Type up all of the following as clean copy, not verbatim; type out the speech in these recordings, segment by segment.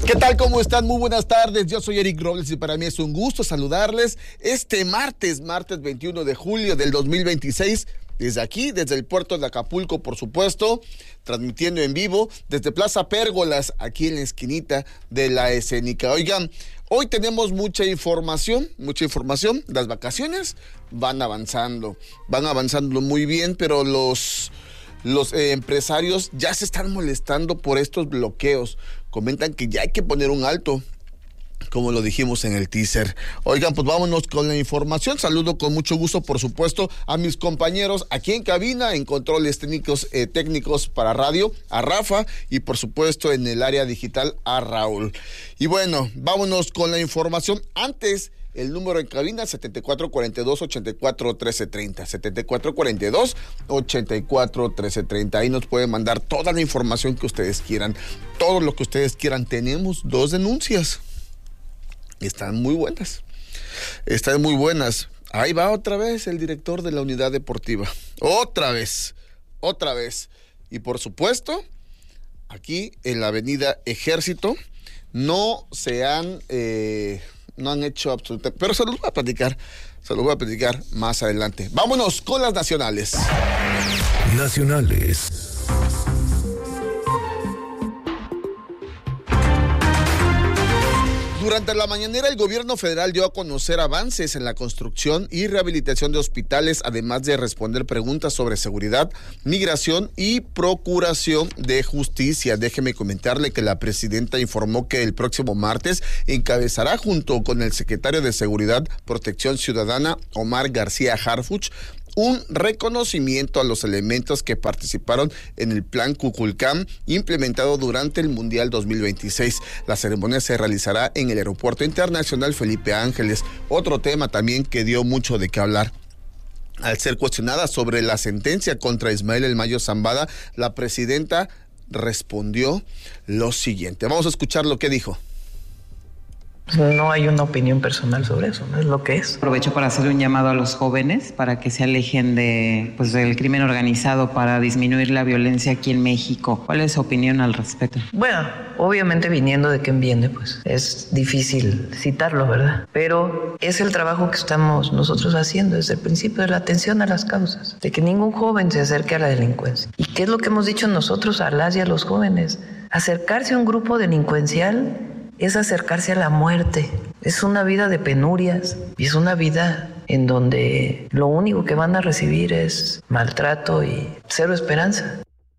¿Qué tal? ¿Cómo están? Muy buenas tardes. Yo soy Eric Robles y para mí es un gusto saludarles este martes 21 de julio del 2026. Desde aquí, desde el puerto de Acapulco, por supuesto, transmitiendo en vivo desde Plaza Pérgolas, aquí en la esquinita de la escénica. Oigan, hoy tenemos mucha información. Las vacaciones van avanzando muy bien, pero los empresarios ya se están molestando por estos bloqueos. Comentan que ya hay que poner un alto, como lo dijimos en el teaser. Oigan, pues vámonos con la información. Saludo con mucho gusto, por supuesto, a mis compañeros aquí en cabina, en controles técnicos para radio, a Rafa, y por supuesto en el área digital a Raúl. Y bueno, vámonos con la información. Antes, el número en cabina 7442-841330, 7442-841330. Ahí nos pueden mandar toda la información que ustedes quieran, todo lo que ustedes quieran. Tenemos 2 denuncias. Están muy buenas. Ahí va otra vez el director de la unidad deportiva. Otra vez. Y por supuesto, aquí en la avenida Ejército no han hecho absolutamente, pero se los voy a platicar más adelante. Vámonos con las nacionales. Durante la mañanera, el gobierno federal dio a conocer avances en la construcción y rehabilitación de hospitales, además de responder preguntas sobre seguridad, migración y procuración de justicia. Déjeme comentarle que la presidenta informó que el próximo martes encabezará, junto con el secretario de Seguridad, Protección Ciudadana, Omar García Harfuch, un reconocimiento a los elementos que participaron en el Plan Kukulcán implementado durante el Mundial 2026. La ceremonia se realizará en el Aeropuerto Internacional Felipe Ángeles. Otro tema también que dio mucho de qué hablar. Al ser cuestionada sobre la sentencia contra Ismael El Mayo Zambada, la presidenta respondió lo siguiente. Vamos a escuchar lo que dijo. No hay una opinión personal sobre eso, no es lo que es. Aprovecho para hacer un llamado a los jóvenes para que se alejen del crimen organizado, para disminuir la violencia aquí en México. ¿Cuál es su opinión al respecto? Bueno, obviamente viniendo de quien viene, pues es difícil citarlo, ¿verdad? Pero es el trabajo que estamos nosotros haciendo desde el principio, de la atención a las causas, de que ningún joven se acerque a la delincuencia. ¿Y qué es lo que hemos dicho nosotros a las y a los jóvenes? Acercarse a un grupo delincuencial es acercarse a la muerte. Es una vida de penurias y es una vida en donde lo único que van a recibir es maltrato y cero esperanza.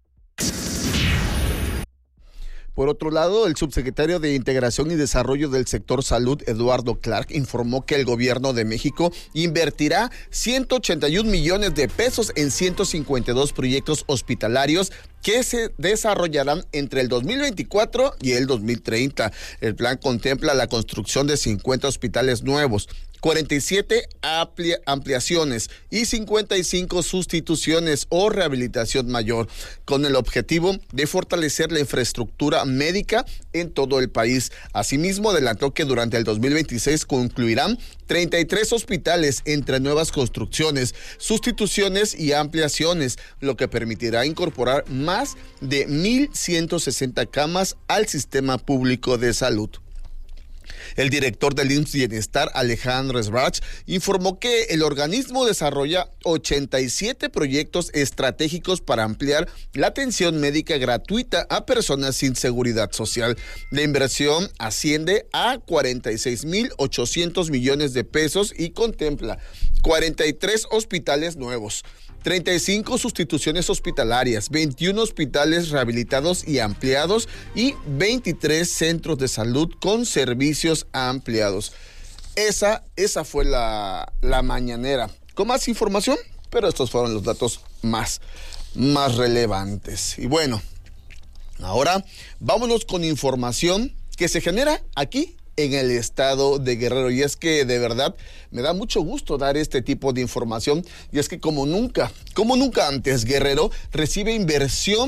Por otro lado, el subsecretario de Integración y Desarrollo del Sector Salud, Eduardo Clark, informó que el gobierno de México invertirá 181 millones de pesos en 152 proyectos hospitalarios que se desarrollarán entre el 2024 y el 2030. El plan contempla la construcción de 50 hospitales nuevos, 47 ampliaciones y 55 sustituciones o rehabilitación mayor, con el objetivo de fortalecer la infraestructura médica en todo el país. Asimismo, adelantó que durante el 2026 concluirán 33 hospitales entre nuevas construcciones, sustituciones y ampliaciones, lo que permitirá incorporar más de 1,160 camas al sistema público de salud. El director del IMSS Bienestar, Alejandro Sbrach, informó que el organismo desarrolla 87 proyectos estratégicos para ampliar la atención médica gratuita a personas sin seguridad social. La inversión asciende a 46,800 millones de pesos y contempla 43 hospitales nuevos, 35 sustituciones hospitalarias, 21 hospitales rehabilitados y ampliados y 23 centros de salud con servicios ampliados. Esa fue la mañanera. Con más información, pero estos fueron los datos más relevantes. Y bueno, ahora vámonos con información que se genera aquí en el estado de Guerrero. Y es que de verdad me da mucho gusto dar este tipo de información. Y es que como nunca antes, Guerrero recibe inversión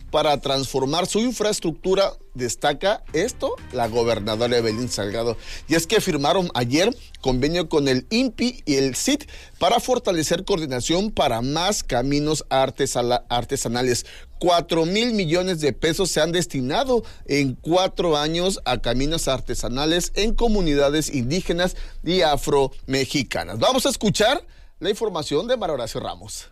para transformar su infraestructura. Destaca esto la gobernadora Evelyn Salgado. Y es que firmaron ayer convenio con el INPI y el CID para fortalecer coordinación para más caminos artesanales. 4,000 millones de pesos se han destinado en 4 años a caminos artesanales en comunidades indígenas y afromexicanas. Vamos a escuchar la información de Mario Horacio Ramos.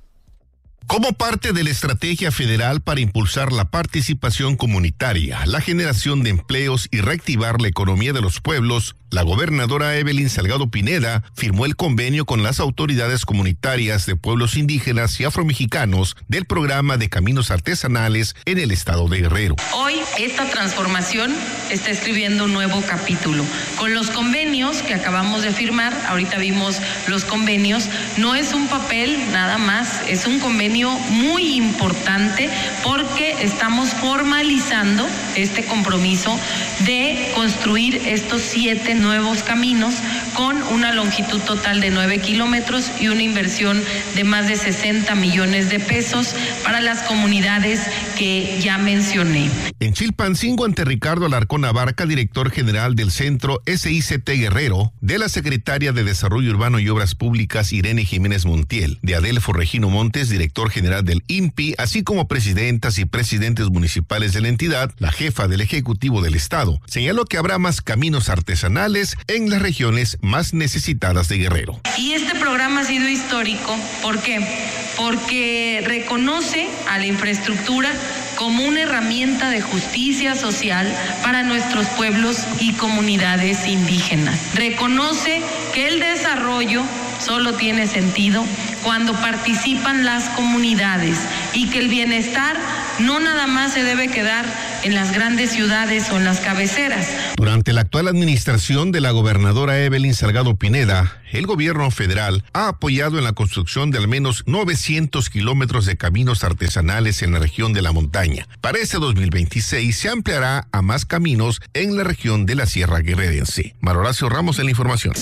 Como parte de la estrategia federal para impulsar la participación comunitaria, la generación de empleos y reactivar la economía de los pueblos, la gobernadora Evelyn Salgado Pineda firmó el convenio con las autoridades comunitarias de pueblos indígenas y afromexicanos del programa de caminos artesanales en el estado de Guerrero. Hoy esta transformación está escribiendo un nuevo capítulo. Con los convenios que acabamos de firmar, ahorita vimos los convenios, no es un papel nada más, es un convenio muy importante porque estamos formalizando este compromiso de construir estos 7 nuevos caminos con una longitud total de 9 kilómetros y una inversión de más de 60 millones de pesos para las comunidades que ya mencioné. En Chilpancingo, ante Ricardo Alarcón Abarca, director general del Centro SICT Guerrero, de la secretaria de Desarrollo Urbano y Obras Públicas Irene Jiménez Montiel, de Adelfo Regino Montes, director general del INPI, así como presidentas y presidentes municipales de la entidad, la jefa del Ejecutivo del Estado señaló que habrá más caminos artesanales en las regiones más necesitadas de Guerrero. Y este programa ha sido histórico. ¿Por qué? Porque reconoce a la infraestructura como una herramienta de justicia social para nuestros pueblos y comunidades indígenas. Reconoce que el desarrollo solo tiene sentido cuando participan las comunidades y que el bienestar no nada más se debe quedar en las grandes ciudades o en las cabeceras. Durante la actual administración de la gobernadora Evelyn Salgado Pineda, el gobierno federal ha apoyado en la construcción de al menos 900 kilómetros de caminos artesanales en la región de la montaña. Para este 2026 se ampliará a más caminos en la región de la Sierra Guerrerense. Mario Horacio Ramos en la información.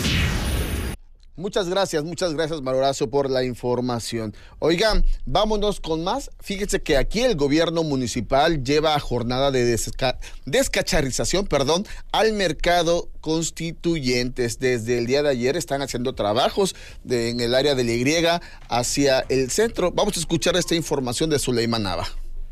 Muchas gracias, Mario Horacio, por la información. Oigan, vámonos con más. Fíjense que aquí el gobierno municipal lleva jornada de descacharrización, al mercado Constituyentes. Desde el día de ayer están haciendo trabajos en el área de la Y hacia el centro. Vamos a escuchar esta información de Zuleima Nava.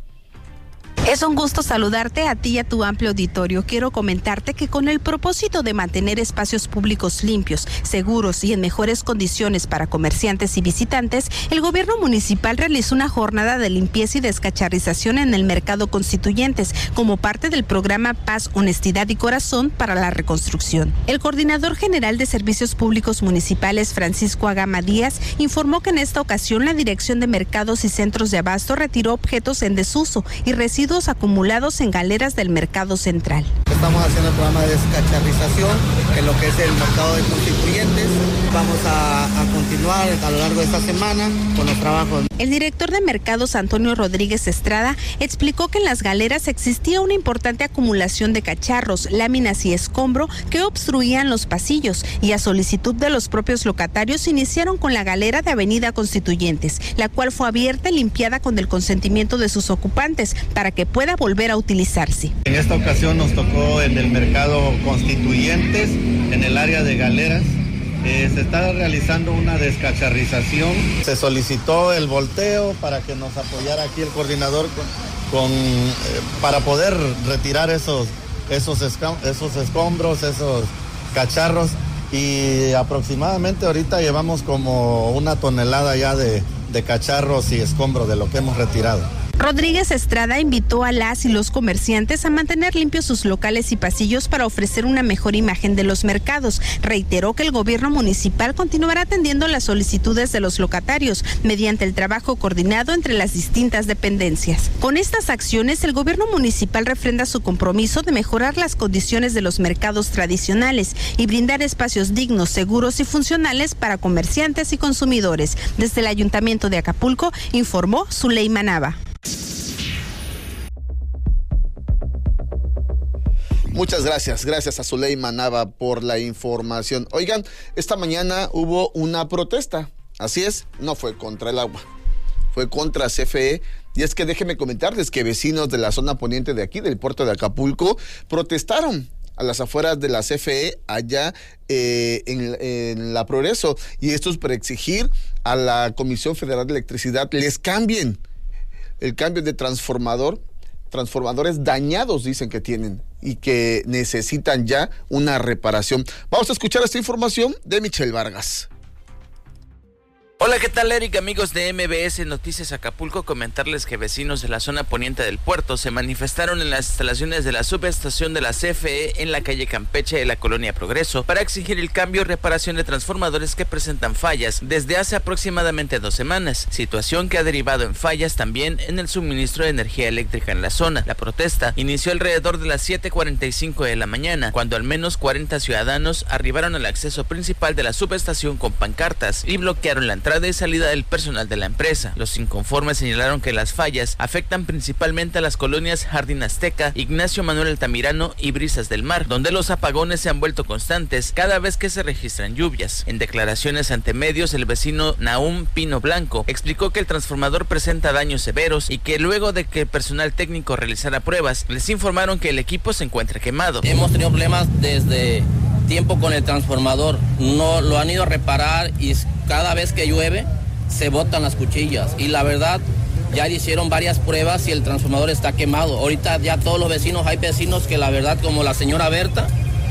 Es un gusto saludarte a ti y a tu amplio auditorio. Quiero comentarte que con el propósito de mantener espacios públicos limpios, seguros y en mejores condiciones para comerciantes y visitantes, el gobierno municipal realizó una jornada de limpieza y descacharrización en el mercado Constituyentes como parte del programa Paz, Honestidad y Corazón para la Reconstrucción. El coordinador general de Servicios Públicos Municipales, Francisco Agama Díaz, informó que en esta ocasión la Dirección de Mercados y Centros de Abasto retiró objetos en desuso y residuos acumulados en galeras del mercado central. Estamos haciendo el programa de descacharrización en lo que es el mercado de Constituyentes. Vamos a continuar a lo largo de esta semana con los trabajos. El director de mercados, Antonio Rodríguez Estrada, explicó que en las galeras existía una importante acumulación de cacharros, láminas y escombro que obstruían los pasillos, y a solicitud de los propios locatarios iniciaron con la galera de Avenida Constituyentes, la cual fue abierta y limpiada con el consentimiento de sus ocupantes para que pueda volver a utilizarse. En esta ocasión nos tocó en el mercado Constituyentes, en el área de galeras. Se está realizando una descacharrización. Se solicitó el volteo para que nos apoyara aquí el coordinador para poder retirar esos escombros, esos cacharros, y aproximadamente ahorita llevamos como 1 tonelada ya de cacharros y escombros de lo que hemos retirado. Rodríguez Estrada invitó a las y los comerciantes a mantener limpios sus locales y pasillos para ofrecer una mejor imagen de los mercados. Reiteró que el gobierno municipal continuará atendiendo las solicitudes de los locatarios mediante el trabajo coordinado entre las distintas dependencias. Con estas acciones, el gobierno municipal refrenda su compromiso de mejorar las condiciones de los mercados tradicionales y brindar espacios dignos, seguros y funcionales para comerciantes y consumidores. Desde el Ayuntamiento de Acapulco, informó Zuleima Nava. Muchas gracias a Zuleima Nava por la información. Oigan, esta mañana hubo una protesta, así es, no fue contra el agua, fue contra CFE, Y es que déjenme comentarles que vecinos de la zona poniente de aquí, del puerto de Acapulco, protestaron a las afueras de la CFE allá en la Progreso, y esto es para exigir a la Comisión Federal de Electricidad les cambien el cambio de transformadores dañados, dicen que tienen, y que necesitan ya una reparación. Vamos a escuchar esta información de Michelle Vargas. Hola, ¿qué tal, Eric? Amigos de MBS Noticias Acapulco, comentarles que vecinos de la zona poniente del puerto se manifestaron en las instalaciones de la subestación de la CFE en la calle Campeche de la colonia Progreso para exigir el cambio y reparación de transformadores que presentan fallas desde hace aproximadamente 2 semanas, situación que ha derivado en fallas también en el suministro de energía eléctrica en la zona. La protesta inició alrededor de las 7:45 de la mañana, cuando al menos 40 ciudadanos arribaron al acceso principal de la subestación con pancartas y bloquearon la entrada y salida del personal de la empresa. Los inconformes señalaron que las fallas afectan principalmente a las colonias Jardín Azteca, Ignacio Manuel Altamirano y Brisas del Mar, donde los apagones se han vuelto constantes cada vez que se registran lluvias. En declaraciones ante medios, el vecino Nahum Pino Blanco explicó que el transformador presenta daños severos y que luego de que el personal técnico realizara pruebas, les informaron que el equipo se encuentra quemado. Hemos tenido problemas desde tiempo con el transformador, no lo han ido a reparar y cada vez que llueve se botan las cuchillas y la verdad ya hicieron varias pruebas y el transformador está quemado. Ahorita ya todos los vecinos, hay vecinos que la verdad, como la señora Berta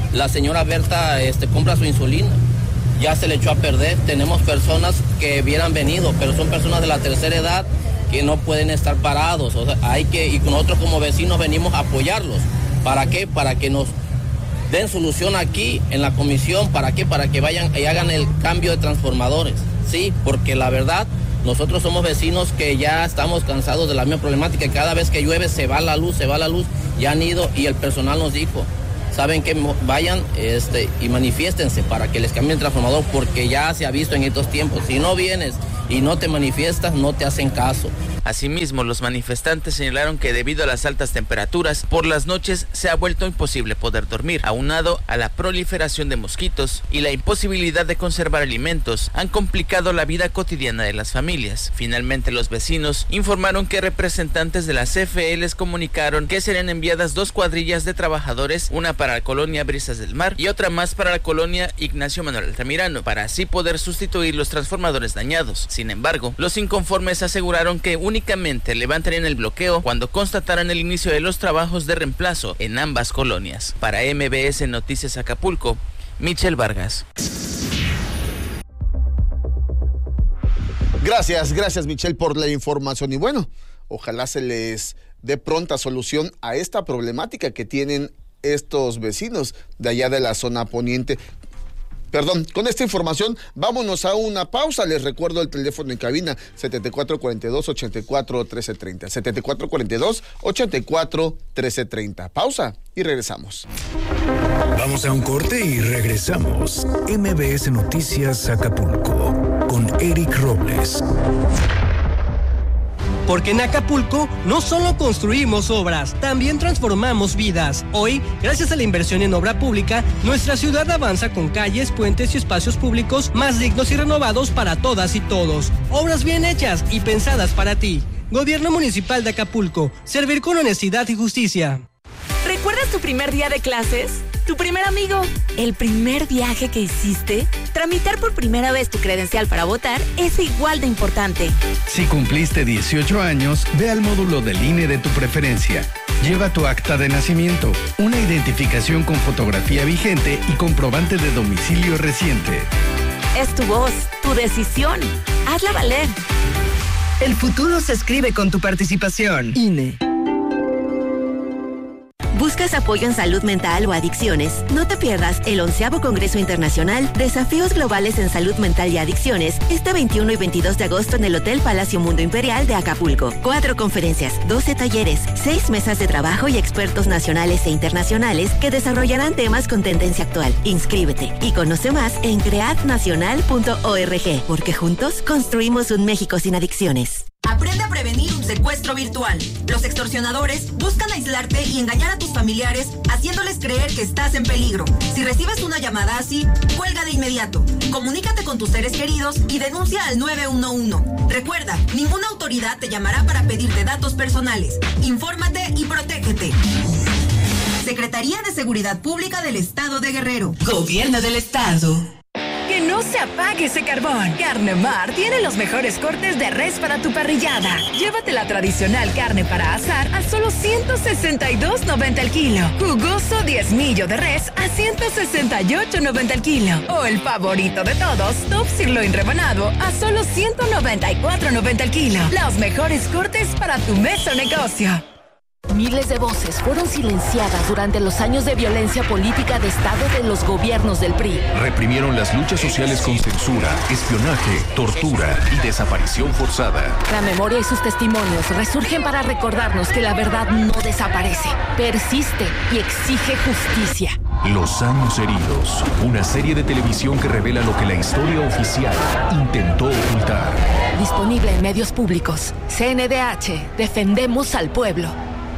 compra su insulina, ya se le echó a perder. Tenemos personas que hubieran venido, pero son personas de la tercera edad que no pueden estar parados. O sea, y nosotros como vecinos venimos a apoyarlos. ¿Para qué? Para que nos den solución aquí en la comisión. ¿Para qué? Para que vayan y hagan el cambio de transformadores. Sí, porque la verdad, nosotros somos vecinos que ya estamos cansados de la misma problemática. Cada vez que llueve se va la luz. Ya han ido y el personal nos dijo, saben que vayan y manifiéstense para que les cambien el transformador, porque ya se ha visto en estos tiempos. Si no vienes y no te manifiestas, no te hacen caso. Asimismo, los manifestantes señalaron que debido a las altas temperaturas, por las noches se ha vuelto imposible poder dormir, aunado a la proliferación de mosquitos y la imposibilidad de conservar alimentos, han complicado la vida cotidiana de las familias. Finalmente, los vecinos informaron que representantes de la CFE les comunicaron que serían enviadas 2 cuadrillas de trabajadores, una para la colonia Brisas del Mar y otra más para la colonia Ignacio Manuel Altamirano, para así poder sustituir los transformadores dañados. Sin embargo, los inconformes aseguraron que únicamente levantarían el bloqueo cuando constataran el inicio de los trabajos de reemplazo en ambas colonias. Para MBS Noticias Acapulco, Michelle Vargas. Gracias Michelle por la información y bueno, ojalá se les dé pronta solución a esta problemática que tienen estos vecinos de allá de la zona poniente. Con esta información vámonos a una pausa. Les recuerdo el teléfono en cabina 7442-841330. 7442-841330. Pausa y regresamos. Vamos a un corte y regresamos. MBS Noticias Acapulco con Eric Robles. Porque en Acapulco no solo construimos obras, también transformamos vidas. Hoy, gracias a la inversión en obra pública, nuestra ciudad avanza con calles, puentes y espacios públicos más dignos y renovados para todas y todos. Obras bien hechas y pensadas para ti. Gobierno Municipal de Acapulco. Servir con honestidad y justicia. ¿Recuerdas tu primer día de clases? ¿Tu primer amigo? ¿El primer viaje que hiciste? Tramitar por primera vez tu credencial para votar es igual de importante. Si cumpliste 18 años, ve al módulo del INE de tu preferencia. Lleva tu acta de nacimiento, una identificación con fotografía vigente y comprobante de domicilio reciente. Es tu voz, tu decisión. Hazla valer. El futuro se escribe con tu participación. INE. ¿Buscas apoyo en salud mental o adicciones? No te pierdas el 11º Congreso Internacional Desafíos Globales en Salud Mental y Adicciones este 21 y 22 de agosto en el Hotel Palacio Mundo Imperial de Acapulco. 4 conferencias, 12 talleres, 6 mesas de trabajo y expertos nacionales e internacionales que desarrollarán temas con tendencia actual. Inscríbete y conoce más en creadnacional.org, porque juntos construimos un México sin adicciones. Aprende a prevenir un secuestro virtual. Los extorsionadores buscan aislarte y engañar a tus familiares, haciéndoles creer que estás en peligro. Si recibes una llamada así, cuelga de inmediato. Comunícate con tus seres queridos y denuncia al 911. Recuerda, ninguna autoridad te llamará para pedirte datos personales. Infórmate y protégete. Secretaría de Seguridad Pública del Estado de Guerrero. Gobierno del Estado. Que no se apague ese carbón. Carne Mar tiene los mejores cortes de res para tu parrillada. Llévate la tradicional carne para asar a solo $162.90 el kilo. Jugoso diezmillo de res a $168.90 el kilo. O el favorito de todos, Top Sirloin rebanado a solo $194.90 el kilo. Los mejores cortes para tu mesa o negocio. Miles de voces fueron silenciadas durante los años de violencia política de Estado de los gobiernos del PRI. Reprimieron las luchas sociales con censura, espionaje, tortura y desaparición forzada. La memoria y sus testimonios resurgen para recordarnos que la verdad no desaparece, persiste y exige justicia. Los años heridos, una serie de televisión que revela lo que la historia oficial intentó ocultar. Disponible en medios públicos. CNDH, defendemos al pueblo.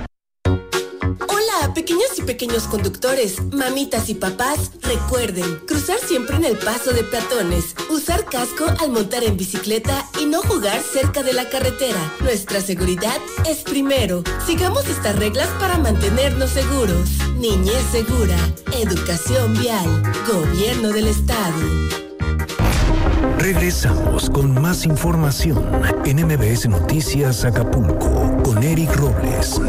Hola, pequeñas y pequeños conductores, mamitas y papás, recuerden, cruzar siempre en el paso de peatones, usar casco al montar en bicicleta y no jugar cerca de la carretera. Nuestra seguridad es primero. Sigamos estas reglas para mantenernos seguros. Niñez segura, educación vial, Gobierno del Estado. Regresamos con más información en MBS Noticias Acapulco con Eric Robles.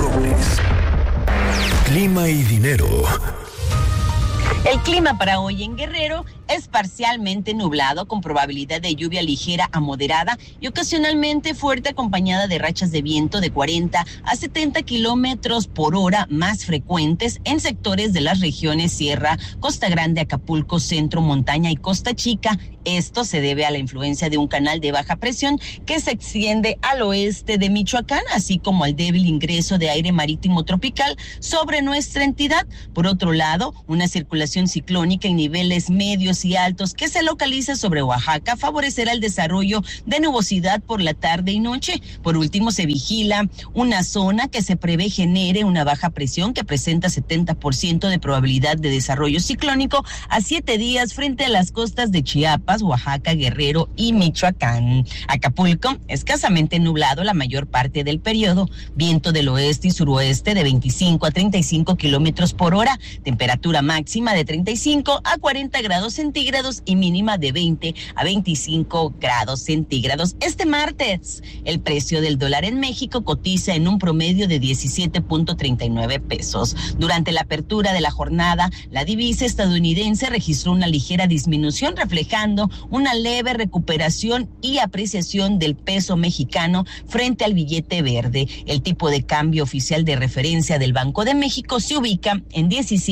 Clima y dinero. El clima para hoy en Guerrero es parcialmente nublado con probabilidad de lluvia ligera a moderada y ocasionalmente fuerte acompañada de rachas de viento de 40 a 70 kilómetros por hora más frecuentes en sectores de las regiones Sierra, Costa Grande, Acapulco, Centro, Montaña y Costa Chica. Esto se debe a la influencia de un canal de baja presión que se extiende al oeste de Michoacán, así como al débil ingreso de aire marítimo tropical sobre nuestra entidad. Por otro lado, una circulación ciclónica en niveles medios y altos que se localiza sobre Oaxaca favorecerá el desarrollo de nubosidad por la tarde y noche. Por último, se vigila una zona que se prevé genere una baja presión que presenta 70% de probabilidad de desarrollo ciclónico a 7 días frente a las costas de Chiapas, Oaxaca, Guerrero y Michoacán. Acapulco, escasamente nublado la mayor parte del periodo. Viento del oeste y suroeste de 25 a 35 kilómetros por hora. Temperatura máxima de 35 a 40 grados centígrados y mínima de 20 a 25 grados centígrados. Este martes, el precio del dólar en México cotiza en un promedio de 17.39 pesos. Durante la apertura de la jornada, la divisa estadounidense registró una ligera disminución, reflejando una leve recuperación y apreciación del peso mexicano frente al billete verde. El tipo de cambio oficial de referencia del Banco de México se ubica en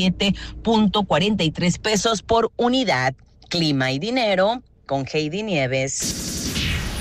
17.43 pesos por unidad. Clima y dinero con Heidi Nieves.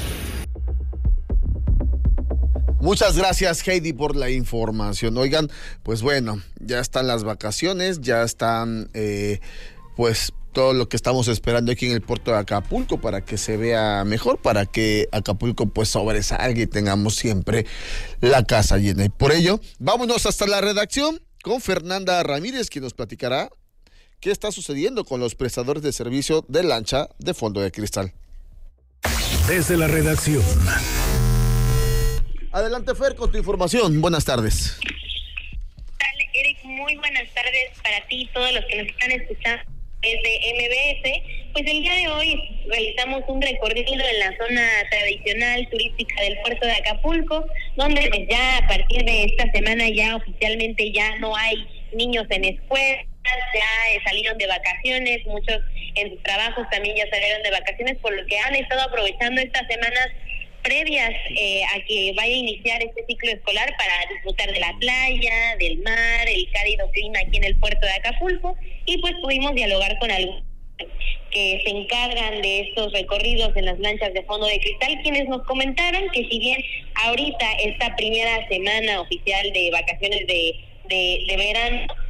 Muchas gracias, Heidi, por la información. Oigan, pues bueno, ya están las vacaciones, ya están pues todo lo que estamos esperando aquí en el puerto de Acapulco para que se vea mejor, para que Acapulco pues sobresalga y tengamos siempre la casa llena. Y por ello, vámonos hasta la redacción con Fernanda Ramírez, quien nos platicará qué está sucediendo con los prestadores de servicio de lancha de fondo de cristal. Desde la redacción. Adelante, Fer, con tu información. Buenas tardes. Dale, Eric, muy buenas tardes para ti y todos los que nos están escuchando desde MBS. Pues el día de hoy realizamos un recorrido en la zona tradicional turística del puerto de Acapulco, donde pues ya a partir de esta semana ya oficialmente ya no hay niños en escuelas, ya salieron de vacaciones, muchos en sus trabajos también ya salieron de vacaciones, por lo que han estado aprovechando estas semanas previas a que vaya a iniciar este ciclo escolar para disfrutar de la playa, del mar, el cálido clima aquí en el puerto de Acapulco, y pues pudimos dialogar con algunos que se encargan de estos recorridos en las lanchas de fondo de cristal, quienes nos comentaron que si bien ahorita esta primera semana oficial de vacaciones de verano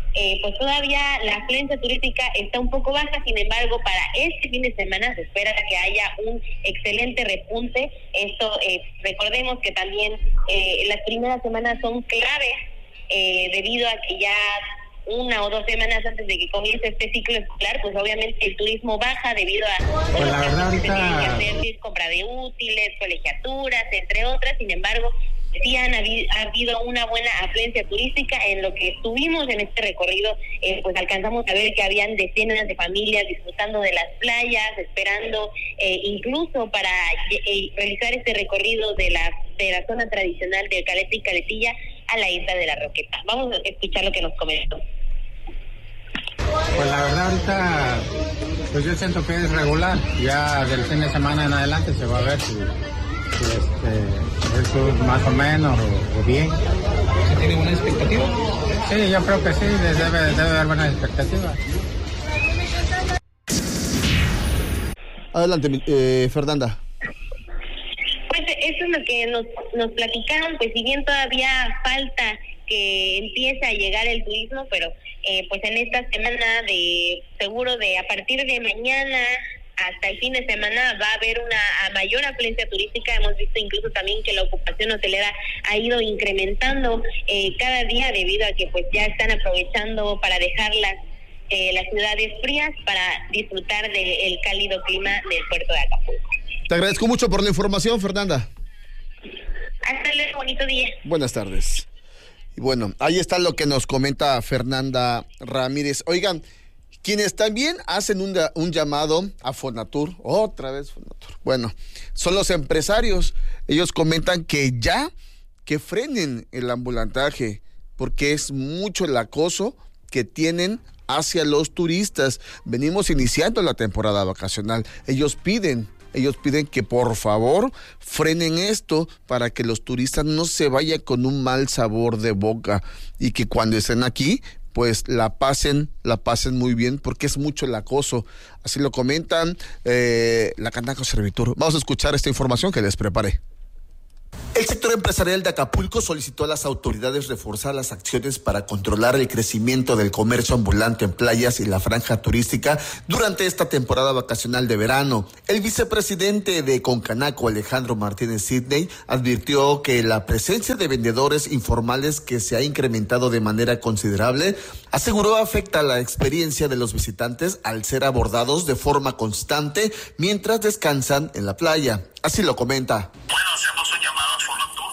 pues todavía la afluencia turística está un poco baja. Sin embargo, para este fin de semana se espera que haya un excelente repunte. Esto, recordemos que también las primeras semanas son claves debido a que ya 1 o 2 semanas antes de que comience este ciclo escolar, pues obviamente el turismo baja debido a pues la verdad ahorita compra de útiles, colegiaturas, entre otras. Sin embargo, sí ha habido una buena afluencia turística. En lo que estuvimos en este recorrido, pues alcanzamos a ver que habían decenas de familias disfrutando de las playas, esperando incluso para realizar este recorrido de la zona tradicional de Caleta y Caletilla a la isla de la Roqueta. Vamos a escuchar lo que nos comentó. Pues la verdad ahorita, pues yo siento que es regular. Ya del fin de semana en adelante se va a ver si eso más o menos o bien. ¿Se tiene buena expectativa? Sí, yo creo que sí, debe haber buenas expectativas. Adelante, Fernanda. Pues eso es lo que nos platicaron. Pues si bien todavía falta que empiece a llegar el turismo, pero pues en esta semana seguro de a partir de mañana hasta el fin de semana va a haber una mayor afluencia turística. Hemos visto incluso también que la ocupación hotelera ha ido incrementando cada día debido a que pues ya están aprovechando para dejar las ciudades frías para disfrutar del cálido clima del puerto de Acapulco. Te agradezco mucho por la información, Fernanda. Hasta luego, bonito día. Buenas tardes. Y bueno, ahí está lo que nos comenta Fernanda Ramírez. Oigan, quienes también hacen un llamado a Fonatur, otra vez Fonatur, bueno, son los empresarios. Ellos comentan que frenen el ambulantaje, porque es mucho el acoso que tienen hacia los turistas. Venimos iniciando la temporada vacacional. Ellos piden que por favor frenen esto para que los turistas no se vayan con un mal sabor de boca y que cuando estén aquí pues la pasen muy bien, porque es mucho el acoso. Así lo comentan la Canaco Servitur. Vamos a escuchar esta información que les preparé. El sector empresarial de Acapulco solicitó a las autoridades reforzar las acciones para controlar el crecimiento del comercio ambulante en playas y la franja turística durante esta temporada vacacional de verano. El vicepresidente de Concanaco, Alejandro Martínez Sidney, advirtió que la presencia de vendedores informales que se ha incrementado de manera considerable, aseguró afecta la experiencia de los visitantes al ser abordados de forma constante mientras descansan en la playa. Así lo comenta. Bueno, hacemos un llamado a Fonatur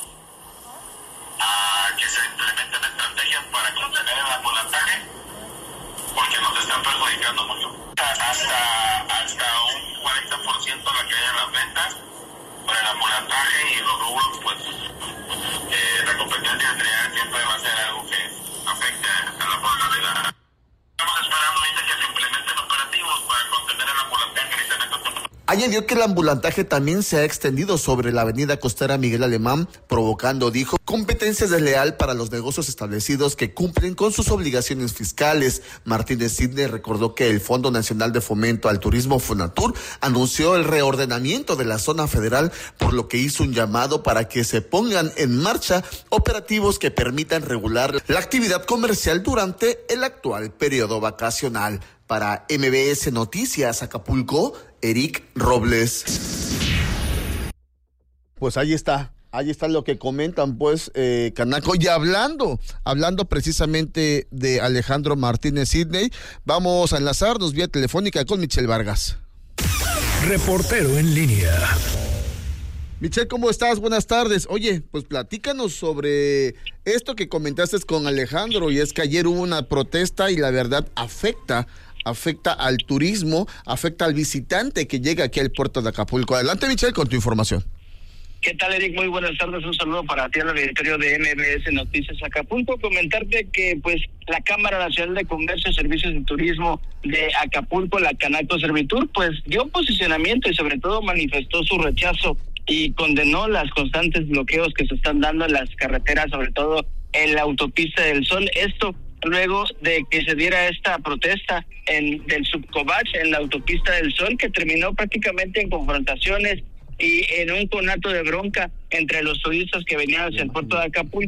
a que se implementen estrategias para contener el ambulantaje, porque nos están perjudicando mucho. Hasta un 40% la caída de las ventas por el ambulantaje, y los rubros, pues la competencia entre siempre va a ser algo que afecte a la fortaleza. Estamos esperando ahorita que se implementen operativos para contener el ambulantaje ahorita en esta temporada. Añadió que el ambulantaje también se ha extendido sobre la avenida costera Miguel Alemán, provocando, dijo, competencia desleal para los negocios establecidos que cumplen con sus obligaciones fiscales. Martínez Sidney recordó que el Fondo Nacional de Fomento al Turismo, Fonatur, anunció el reordenamiento de la zona federal, por lo que hizo un llamado para que se pongan en marcha operativos que permitan regular la actividad comercial durante el actual periodo vacacional. Para MBS Noticias Acapulco, Eric Robles. Pues ahí está lo que comentan, pues, Canaco. Y hablando precisamente de Alejandro Martínez Sidney, vamos a enlazarnos vía telefónica con Michelle Vargas. Reportero en línea. Michelle, ¿cómo estás? Buenas tardes. Oye, pues platícanos sobre esto que comentaste con Alejandro, y es que ayer hubo una protesta y la verdad afecta al turismo, afecta al visitante que llega aquí al puerto de Acapulco. Adelante, Michelle, con tu información. ¿Qué tal, Eric? Muy buenas tardes. Un saludo para ti al auditorio de MBS Noticias Acapulco. Comentarte que pues la Cámara Nacional de Comercio y Servicios de Turismo de Acapulco, la Canaco Servitur, pues dio posicionamiento y sobre todo manifestó su rechazo y condenó las constantes bloqueos que se están dando en las carreteras, sobre todo en la autopista del Sol. Esto luego de que se diera esta protesta del Subcovach en la autopista del Sol, que terminó prácticamente en confrontaciones y en un conato de bronca entre los turistas que venían hacia el puerto de Acapulco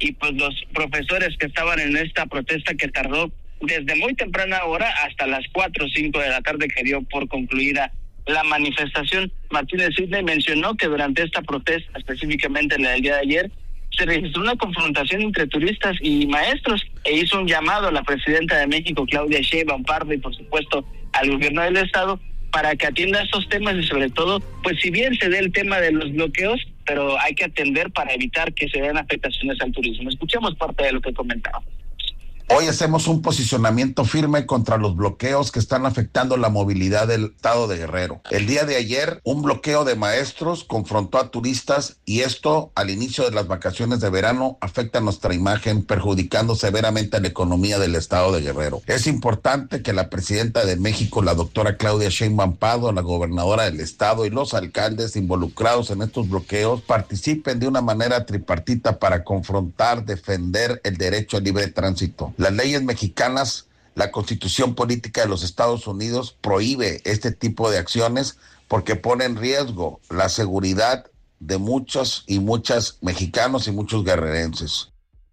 y pues los profesores que estaban en esta protesta que tardó desde muy temprana hora hasta las 4 o 5 de la tarde que dio por concluida la manifestación. Martínez Sidney mencionó que durante esta protesta, específicamente la del día de ayer, se registró una confrontación entre turistas y maestros e hizo un llamado a la presidenta de México, Claudia Sheinbaum Pardo, y por supuesto al gobierno del estado para que atienda estos temas y sobre todo, pues si bien se dé el tema de los bloqueos, pero hay que atender para evitar que se den afectaciones al turismo. Escuchemos parte de lo que comentaba. Hoy hacemos un posicionamiento firme contra los bloqueos que están afectando la movilidad del estado de Guerrero. El día de ayer, un bloqueo de maestros confrontó a turistas y esto, al inicio de las vacaciones de verano, afecta nuestra imagen, perjudicando severamente a la economía del estado de Guerrero. Es importante que la presidenta de México, la doctora Claudia Sheinbaum Pardo, la gobernadora del estado y los alcaldes involucrados en estos bloqueos participen de una manera tripartita para confrontar, defender el derecho al libre tránsito. Las leyes mexicanas, la Constitución Política de los Estados Unidos prohíbe este tipo de acciones porque pone en riesgo la seguridad de muchos y muchas mexicanos y muchos guerrerenses.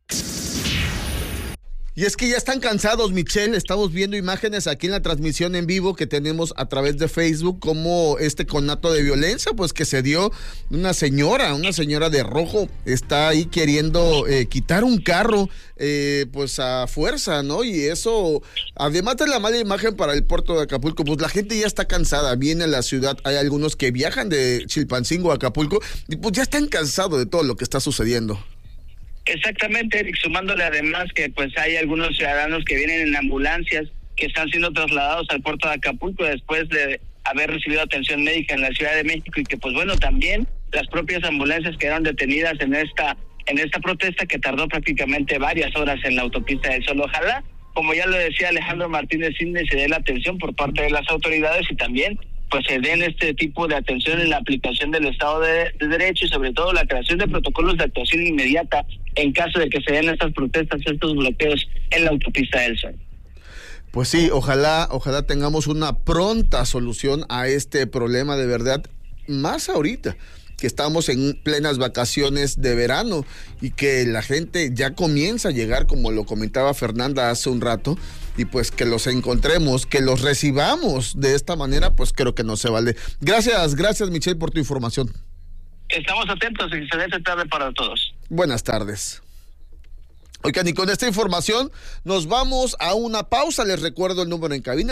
Y es que ya están cansados, Michelle. Estamos viendo imágenes aquí en la transmisión en vivo que tenemos a través de Facebook, como este conato de violencia, pues que se dio una señora de rojo, está ahí queriendo quitar un carro, pues a fuerza, ¿no? Y eso, además de la mala imagen para el puerto de Acapulco, pues la gente ya está cansada, viene a la ciudad, hay algunos que viajan de Chilpancingo a Acapulco y pues ya están cansados de todo lo que está sucediendo. Exactamente, Eric, sumándole además que pues hay algunos ciudadanos que vienen en ambulancias que están siendo trasladados al puerto de Acapulco después de haber recibido atención médica en la Ciudad de México y que pues bueno, también las propias ambulancias quedaron detenidas en esta protesta que tardó prácticamente varias horas en la autopista del Sol. Ojalá, como ya lo decía Alejandro Martínez Sidney, se dé la atención por parte de las autoridades y también pues se den este tipo de atención en la aplicación del Estado de Derecho y sobre todo la creación de protocolos de actuación inmediata en caso de que se den estas protestas, estos bloqueos en la autopista del Sol. Pues sí, ojalá tengamos una pronta solución a este problema, de verdad, más ahorita que estamos en plenas vacaciones de verano y que la gente ya comienza a llegar, como lo comentaba Fernanda hace un rato, y pues que los encontremos, que los recibamos de esta manera, pues creo que no se vale. Gracias Michelle por tu información. Estamos atentos, excelente tarde para todos. Buenas tardes. Oigan, y con esta información nos vamos a una pausa. Les recuerdo el número en cabina,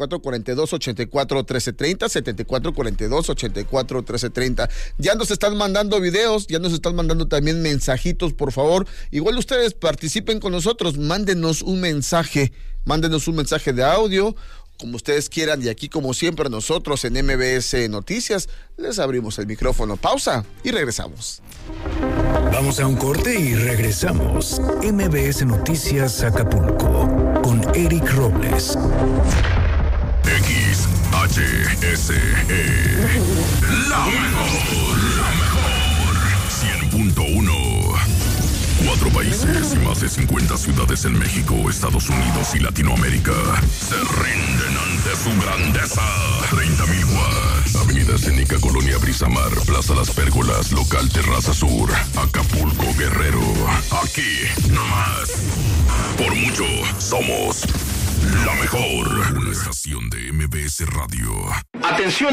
7442-841330, 7442-841330. Ya nos están mandando videos, ya nos están mandando también mensajitos, por favor. Igual ustedes participen con nosotros, mándenos un mensaje de audio, como ustedes quieran, y aquí como siempre nosotros en MBS Noticias les abrimos el micrófono. Pausa y regresamos. Vamos a un corte y regresamos. MBS Noticias Acapulco con Eric Robles. XHSE, la mejor 100.1. 4 países y más de 50 ciudades en México, Estados Unidos y Latinoamérica se rinden ante su grandeza. 30,000 watts. Avenida Escénica, Colonia Brisamar, Plaza Las Pérgolas, Local Terraza Sur, Acapulco, Guerrero. Aquí, nomás. Por mucho, somos la mejor. Una estación de MBS Radio. Atención.